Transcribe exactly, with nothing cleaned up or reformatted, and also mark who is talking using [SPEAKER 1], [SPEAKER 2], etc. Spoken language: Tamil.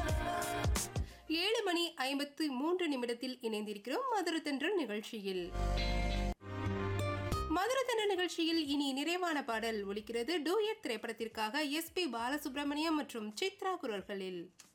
[SPEAKER 1] ஏழு மணி ஐம்பத்து மூன்று நிமிடத்தில் இணைந்திருக்கிறோம் மதுரத்தென்ற நிகழ்ச்சியில். மதுரத்தென்ற நிகழ்ச்சியில் இனி நிறைவான பாடல் ஒலிக்கிறது. டூயட் திரைப்படத்திற்காக எஸ் பி பாலசுப்ரமணியம் மற்றும் சித்ரா குரல்களில்.